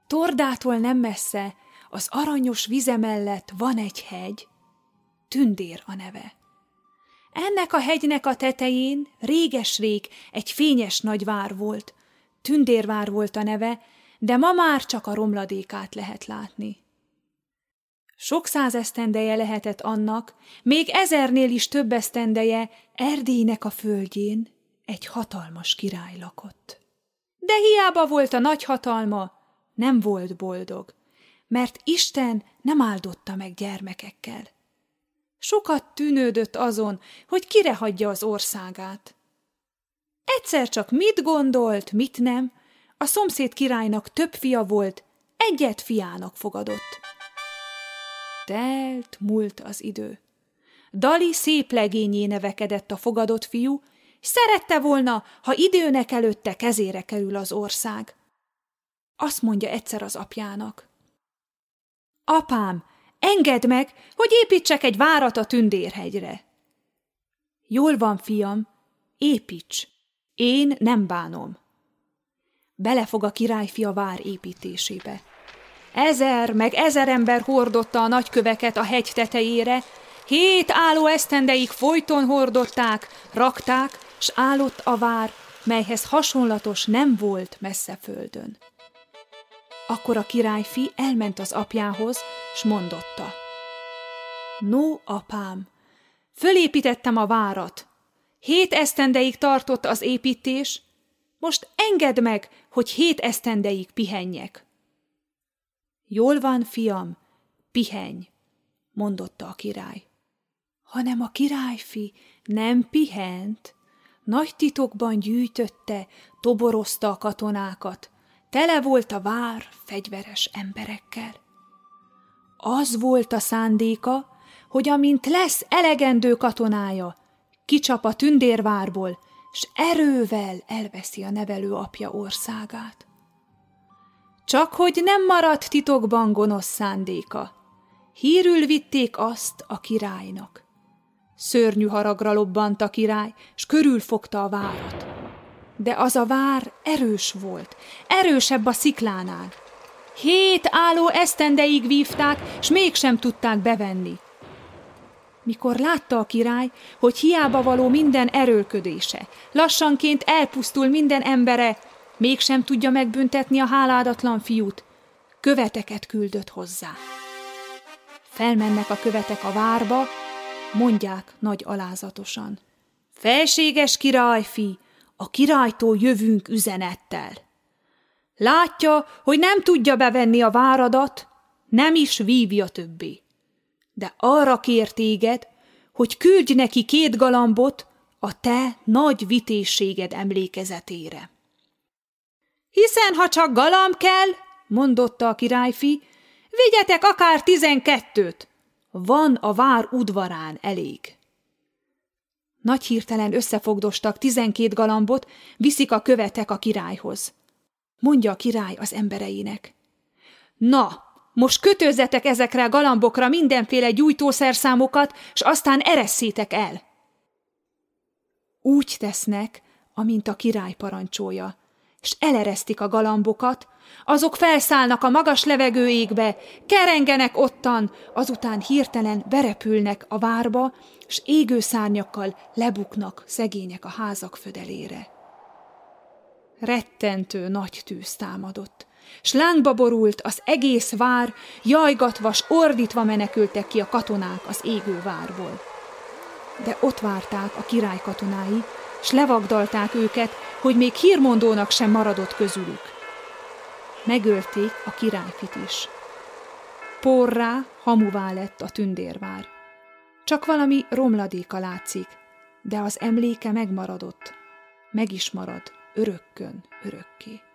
Tordától nem messze, az aranyos vize mellett van egy hegy, Tündér a neve. Ennek a hegynek a tetején réges-rég egy fényes nagy vár volt, Tündérvár volt a neve, de ma már csak a romladékát lehet látni. Sok száz esztendeje lehetett annak, még 1000-nél is több esztendeje Erdélynek a földjén egy hatalmas király lakott. De hiába volt a nagy hatalma, nem volt boldog, mert Isten nem áldotta meg gyermekekkel. Sokat tűnődött azon, hogy kire hagyja az országát. Egyszer csak mit gondolt, mit nem, a szomszéd királynak több fia volt, egyet fiának fogadott. Múlt az idő. Dali szép legényé nevekedett a fogadott fiú, és szerette volna, ha időnek előtte kezére kerül az ország. Azt mondja egyszer az apjának: Apám, engedd meg, hogy építsek egy várat a Tündérhegyre. Jól van, fiam, építs, én nem bánom. Belefog a királyfi a vár építésébe. 1000 meg 1000 ember hordotta a nagyköveket a hegy tetejére, 7 álló esztendeig folyton hordották, rakták, s állott a vár, melyhez hasonlatos nem volt messze földön. Akkor a királyfi elment az apjához, s mondotta: No, apám, fölépítettem a várat. 7 esztendeig tartott az építés, most engedd meg, hogy 7 esztendeig pihenjek. Jól van, fiam, pihenj, mondotta a király. Hanem a királyfi nem pihent, nagy titokban gyűjtötte, toborozta a katonákat, tele volt a vár fegyveres emberekkel. Az volt a szándéka, hogy amint lesz elegendő katonája, kicsap a Tündérvárból, s erővel elveszi a nevelő apja országát. Csak hogy nem maradt titokban gonosz szándéka. Hírül vitték azt a királynak. Szörnyű haragra lobbant a király, s körülfogta a várat. De az a vár erős volt, erősebb a sziklánál. 7 álló esztendeig vívták, s mégsem tudták bevenni. Mikor látta a király, hogy hiába való minden erőlködése, lassanként elpusztul minden embere, mégsem tudja megbüntetni a háládatlan fiút, követeket küldött hozzá. Felmennek a követek a várba, mondják nagy alázatosan: Felséges királyfi, a királytól jövünk üzenettel. Látja, hogy nem tudja bevenni a váradat, nem is vívja többé. De arra kér téged, hogy küldj neki 2 galambot a te nagy vitézséged emlékezetére. Hiszen, ha csak galamb kell, mondotta a királyfi, vigyetek akár 12-t, van a vár udvarán elég. Nagy hirtelen összefogdostak 12 galambot, viszik a követek a királyhoz. Mondja a király az embereinek: Na, most kötözzetek ezekre a galambokra mindenféle gyújtószerszámokat, s aztán eresszétek el. Úgy tesznek, amint a király parancsolja, s eleresztik a galambokat, azok felszállnak a magas levegő égbe, kerengenek ottan, azután hirtelen berepülnek a várba, s égő szárnyakkal lebuknak szegények a házak födelére. Rettentő nagy tűz támadott, s lángba borult az egész vár, jajgatva s ordítva menekültek ki a katonák az égő várból. De ott várták a király katonái, s levagdalták őket, hogy még hírmondónak sem maradott közülük. Megölték a királyfit is. Porrá, hamuvá lett a Tündérvár. Csak valami romladéka látszik, de az emléke megmaradott, meg is marad örökkön örökké.